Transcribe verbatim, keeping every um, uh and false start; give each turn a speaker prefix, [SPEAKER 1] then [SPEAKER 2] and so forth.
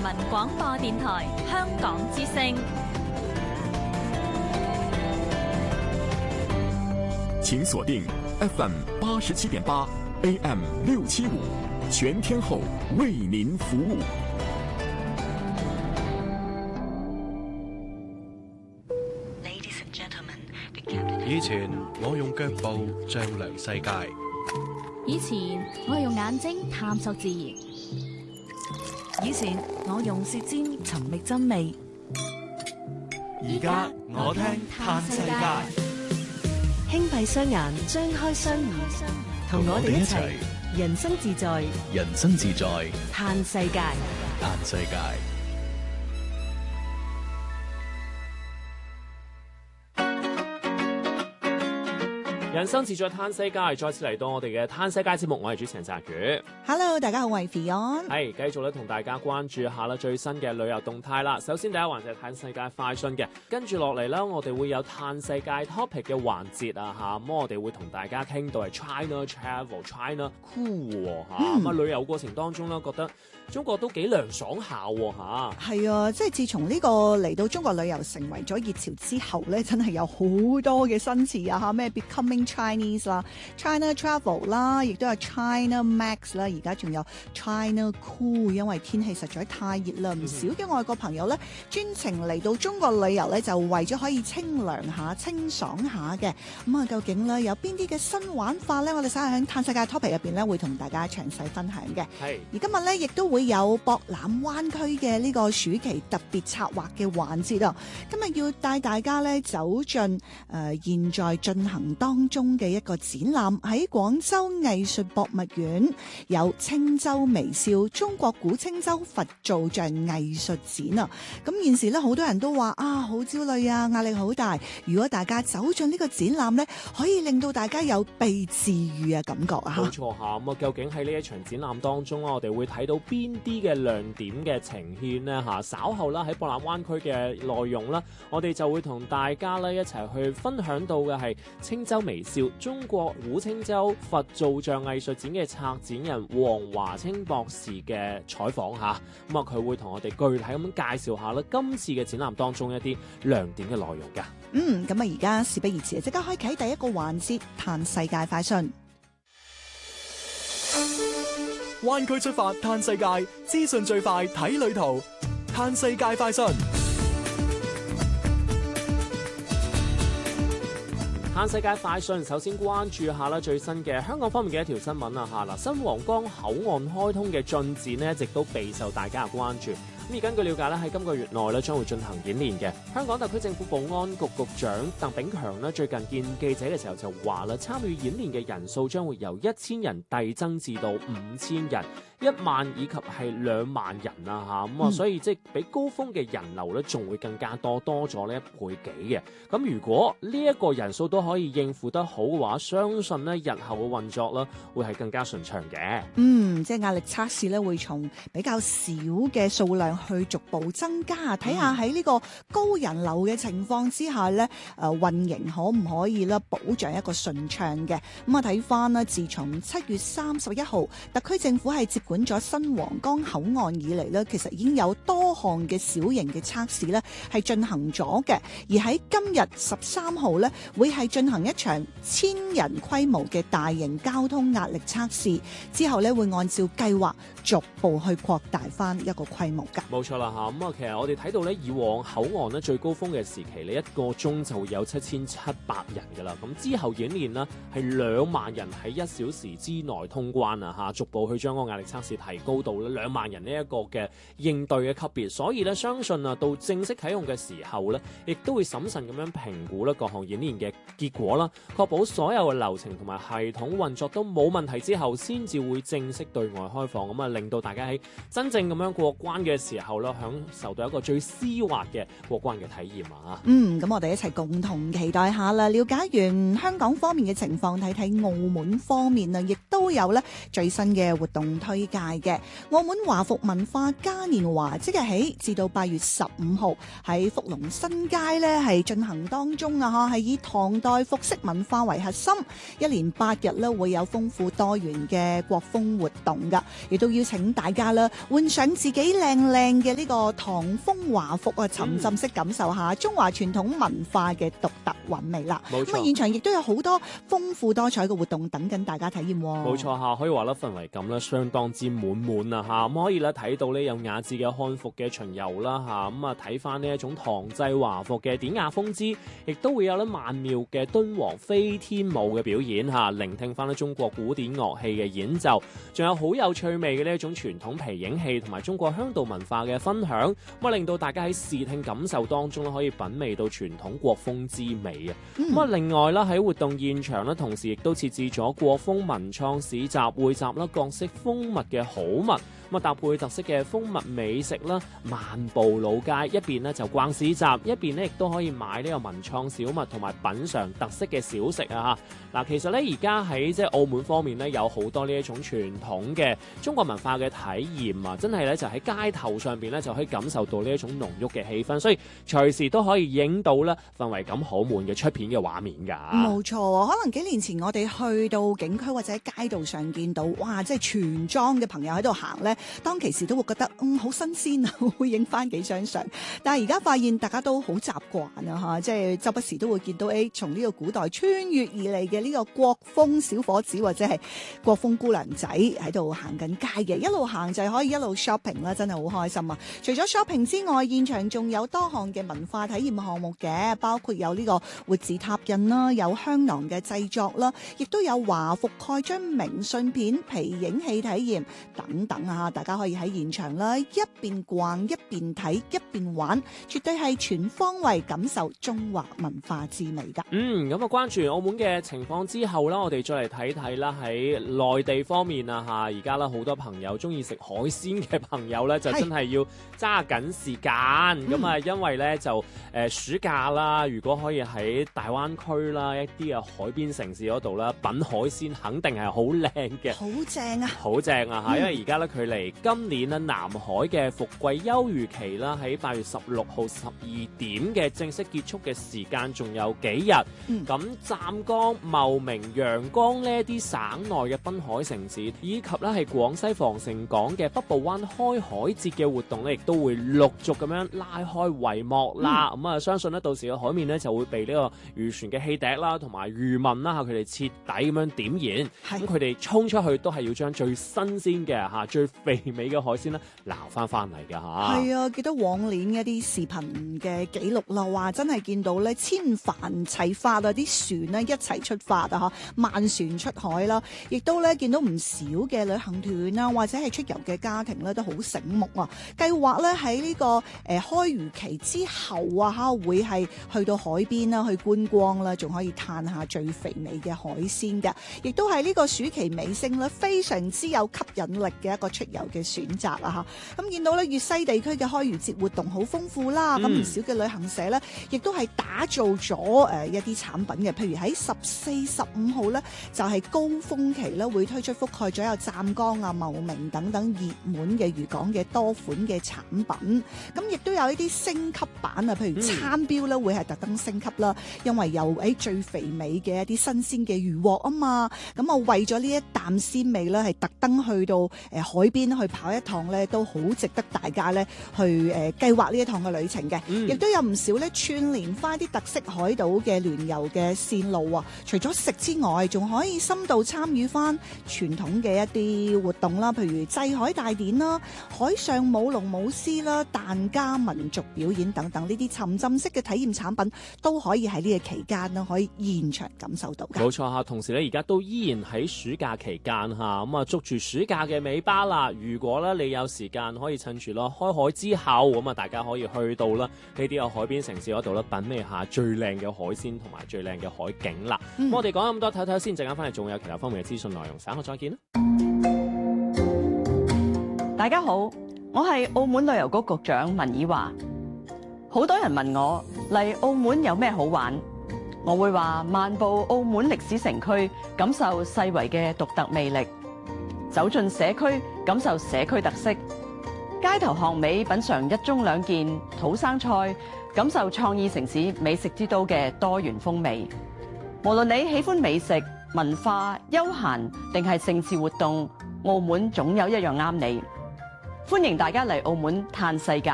[SPEAKER 1] 民廣播電台香港之聲。
[SPEAKER 2] 請鎖定 F M 八十七點八 A M 六七五，全天候為您服務。
[SPEAKER 3] 以前我用腳步丈量世界，
[SPEAKER 4] 以前我用眼睛探索自然，
[SPEAKER 5] 以前我用舌尖尋覓真味，
[SPEAKER 6] 而家我聽嘆世界。
[SPEAKER 7] 輕閉雙眼，張開雙耳，同我哋一齊人生自在，
[SPEAKER 3] 人生自在
[SPEAKER 7] 嘆世界，
[SPEAKER 3] 嘆世界。
[SPEAKER 8] 人生自在嘆世界，再次嚟到我哋嘅嘆世界節目，我係主持人澤宇。
[SPEAKER 9] Hello， 大家好，我係 Fion。
[SPEAKER 8] 係繼續咧，同大家關注下啦最新嘅旅遊動態啦。首先第一環就係嘆世界快訊嘅，跟住落嚟啦，我哋會有嘆世界 topic 嘅環節啊嚇。咁我哋會同大家傾到係 China Travel、China Cool 嚇。咁啊旅遊過程當中咧，覺得中國都幾涼爽下嚇。
[SPEAKER 9] 係啊，即係自從呢個嚟到中國旅遊成為咗熱潮之後咧，真係有好多嘅新詞啊嚇，咩 Becoming Chinese 啦 ，China Travel 啦，亦都有 China Max 啦，而家仲有 China Cool， 因為天氣實在太熱啦，唔少嘅外國朋友咧專程嚟到中國旅遊咧，就為咗可以清涼下、清爽下嘅。咁啊，究竟咧有邊啲嘅新玩法咧？我哋稍後喺嘆世界 topic 入邊咧，會同大家詳細分享嘅。
[SPEAKER 8] 係。而
[SPEAKER 9] 今日咧，亦都會有博覽灣區嘅呢個暑期特別策劃嘅環節啊！今日要帶大家咧走進誒、呃、現在進行當中嘅一個展覽，喺廣州藝術博物院有青州微笑中國古青州佛造像藝術展啊！咁現時咧好多人都話啊好焦慮啊，壓力好大。如果大家走進呢個展覽咧，可以令到大家有被治癒嘅感覺啊！
[SPEAKER 8] 冇錯嚇，咁啊究竟喺呢一場展覽當中，我哋會睇到邊啲嘅亮點嘅呈現呢？嚇？稍後啦喺博覽灣區嘅內容啦，我哋就會同大家咧一齊去分享到嘅係青州微笑中國古青州佛造像藝術展嘅策展人黃華清博士嘅採訪嚇，咁啊佢會同我哋具體咁樣介紹下啦今次嘅展覽當中一啲亮點嘅內容㗎。
[SPEAKER 9] 嗯，咁啊而家事不宜遲，即刻開啟第一個環節，嘆世界快訊。
[SPEAKER 6] 灣區出發嘆世界，資訊最快睇旅途，嘆世界快訊。
[SPEAKER 8] 嘆世界快訊，首先關注下啦最新嘅香港方面嘅一條新聞啊嚇嗱，新皇崗口岸開通嘅進展呢，一直都備受大家嘅關注。咁而根據了解咧，喺今個月內咧將會進行演練嘅。香港特區政府保安局局長鄧炳強咧最近見記者嘅時候就話啦，參與演練嘅人數將會由一千人遞增至到五千人、一萬以及係兩萬人啊嚇咁啊，所以即係比高峰嘅人流咧仲會更加多，多咗呢一倍幾嘅。咁如果呢一個人數都可以應付得好嘅話，相信咧日後嘅運作咧會係更加順暢嘅。
[SPEAKER 9] 嗯，即係壓力測試咧會從比較少嘅數量去逐步增加，睇下喺呢個高人流嘅情況之下咧，誒運營可唔可以咧保障一個順暢嘅？咁啊睇翻咧，自從七月三十一號特區政府係接管咗新皇崗口岸以嚟咧，其實已經有多項嘅小型嘅測試咧係進行咗嘅，而喺今日十三號咧會係進行一場千人規模嘅大型交通壓力測試，之後咧會按照計劃逐步去擴大翻一個規模㗎。
[SPEAKER 8] 冇錯啦嚇，咁啊其實我哋睇到咧，以往口岸咧最高峰嘅時期咧，一個鐘就會有七千七百人㗎啦。咁之後演練啦，係兩萬人喺一小時之內通關啊嚇，逐步去將嗰個壓力測試提高到咧兩萬人呢一個嘅應對嘅級別。所以咧，相信啊到正式啟用嘅時候咧，亦都會審慎咁樣評估咧各項演練嘅結果啦，確保所有嘅流程同埋系統運作都冇問題之後，先至會正式對外開放。咁啊，令到大家喺真正咁樣過關嘅時候咧，享受到一個最絲滑嘅過關嘅體驗啊！
[SPEAKER 9] 嗯，咁我哋一齊共同期待下啦。了解完香港方面嘅情況，睇睇澳門方面啊，亦都有咧最新嘅活動推介嘅。澳門華服文化嘉年華即日起至到八月十五號喺福隆新街咧係進行當中啊！嚇，係以唐代代服飾文化為核心，一連八日咧會有豐富多元嘅國風活動噶，亦都邀請大家啦換上自己靚靚嘅呢個唐風華服啊，沉浸式感受下中華傳統文化嘅獨特韻味啦。
[SPEAKER 8] 冇錯，
[SPEAKER 9] 咁啊現場亦都有好多豐富多彩嘅活動等緊大家體驗。
[SPEAKER 8] 冇錯嚇，可以話咧氛圍感咧相當之滿滿啊嚇，咁可以咧睇到呢有雅致嘅漢服嘅巡遊啦嚇，咁啊睇翻呢一種唐製華服嘅典雅風姿，亦都會有咧曼妙嘅敦煌飛天舞嘅表演嚇，聆聽翻咧中國古典樂器嘅演奏，仲有好有趣味嘅呢一種傳統皮影戲同埋中國鄉土文化嘅分享，咁啊令到大家喺視聽感受當中咧可以品味到傳統國風之美啊！咁啊、嗯、另外啦喺活動現場咧，同時亦都設置咗國風文創市集，匯集啦各式風物嘅好物。咁啊搭配特色嘅風物美食啦，漫步老街，一邊咧就逛市集，一邊咧亦都可以買呢個文創小物同埋品嚐特色嘅小食啊！嗱，其實咧而家喺即係澳門方面咧，有好多呢一種傳統嘅中國文化嘅體驗啊，真係咧就喺街頭上邊咧就可以感受到呢一種濃郁嘅氣氛，所以隨時都可以影到咧氛圍感好滿嘅出片嘅畫面㗎。
[SPEAKER 9] 冇錯，可能幾年前我哋去到景區或者街道上見到，哇！即係全裝嘅朋友喺度行咧。當其時都會覺得嗯好新鮮啊，會影翻幾張相。但係而家發現大家都好習慣啊嚇，即係周不時都會見到誒，從呢個古代穿越而嚟嘅呢個國風小伙子或者係國風姑娘仔喺度行緊街嘅，一路行就係可以一路 shopping 啦，真係好開心啊！除咗 shopping 之外，現場仲有多項嘅文化體驗項目嘅，包括有呢個活字拓印啦，有香囊嘅製作啦，亦都有華服蓋章明信片、皮影戲體驗等等啊！大家可以喺現場啦，一邊逛一邊睇一邊玩，絕對係全方位感受中華文化之美噶。
[SPEAKER 8] 嗯，咁啊關注澳門嘅情況之後啦，我哋再嚟睇睇啦，喺內地方面啊嚇，而家啦好多朋友中意食海鮮嘅朋友咧，就真係要揸緊時間。咁啊、嗯，因為咧就誒、呃、暑假啦，如果可以喺大灣區啦一啲嘅海邊城市嗰度啦品海鮮，肯定係好靚嘅，
[SPEAKER 9] 好正啊，
[SPEAKER 8] 好正啊嚇！嗯、因為而家咧距離今年咧南海嘅伏季休漁期啦，喺八月十六號十二點嘅正式結束嘅時間仲有幾日。咁、嗯、湛江、茂名、陽江呢啲省內嘅濱海城市，以及咧係廣西防城港嘅北部灣開海節嘅活動咧，亦都會陸續咁樣拉開帷幕啦。咁啊、嗯，相信咧到時嘅海面咧就會被呢個漁船嘅汽笛啦，同埋漁民啦嚇佢哋徹底咁樣點燃。咁佢哋衝出去都係要將最新鮮嘅嚇最肥美嘅海鮮咧撈翻翻嚟㗎嚇。係
[SPEAKER 9] 啊，記得往年一啲視頻嘅記錄啦，話真係見到咧千帆齊發啊，啲船咧一齊出發啊嚇，萬船出海啦，亦都咧見到唔少嘅旅行團啊，或者係出遊嘅家庭咧都好醒目啊，計劃咧喺呢個誒、呃、開漁期之後啊嚇，會係去到海邊啦，去觀光啦，仲可以嘆下最肥美嘅海鮮嘅，亦都係呢個暑期尾聲咧，非常之有吸引力嘅一個出遊嘅選擇啊嚇。咁見到咧粵西地區嘅開漁節活動好豐富啦，咁唔、嗯、少嘅旅行社咧，亦都係打造咗誒、呃、一啲產品嘅，譬如喺十四、十五號咧就係、是、高峰期咧，會推出覆蓋咗有湛江啊、茂名等等熱門嘅漁港嘅多款嘅產品，咁亦都有一啲升級版啊，譬如餐標咧會係特登升級啦，因為有誒、哎、最肥美嘅一啲新鮮嘅漁獲啊嘛，咁啊為咗呢一啖鮮味咧，係特登去到誒、呃、海邊去跑一趟咧，都好值得大家咧去誒、呃、計劃呢一趟嘅旅程嘅，亦、嗯、都有唔少咧串聯翻啲特色海島嘅聯遊嘅線路啊！除咗食之外，仲可以深度參與翻傳統嘅一啲活動啦，譬如祭海大典啦、海上舞龍舞獅啦、疍家民族表演等等，呢啲沉浸式嘅體驗產品都可以喺呢個期間啦，可以現場感受到嘅。
[SPEAKER 8] 冇錯嚇，同時咧而家都依然喺暑假期間嚇，咁啊捉住暑假嘅尾巴啦！如果咧你有時間，可以趁住咯開海之後，咁啊大家可以去到啦呢啲嘅海邊城市嗰度咧，品味下最靚嘅海鮮同埋最靚嘅海景啦。咁、嗯、我哋講咁多，睇睇先，陣間翻嚟仲有其他方面嘅資訊內容，稍後再見啦。
[SPEAKER 10] 大家好，我係澳門旅遊局局長文以華。好多人問我嚟澳門有咩好玩，我會話漫步澳門歷史城區，感受世遺嘅獨特魅力；走進社區，感受社區特色；街頭巷尾品嚐一盅兩件土生菜，感受創意城市美食之都嘅多元風味。 無論你喜歡美食、文化、休閒定係盛事活動，澳門總有一樣啱你。歡迎大家嚟澳門嘆世界。